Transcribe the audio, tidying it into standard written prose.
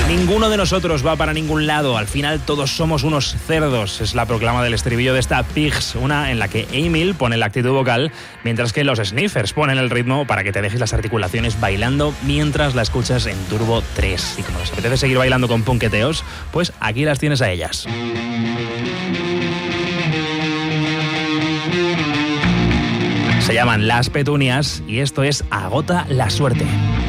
Ninguno de nosotros va para ningún lado, al final todos somos unos cerdos, es la proclama del estribillo de esta Pigs, una en la que Emil pone la actitud vocal, mientras que los Sniffers ponen el ritmo para que te dejes las articulaciones bailando mientras la escuchas en Turbo 3. Y como les apetece seguir bailando con punqueteos, pues aquí las tienes a ellas. Se llaman Las Petunias y esto es Agota la Suerte.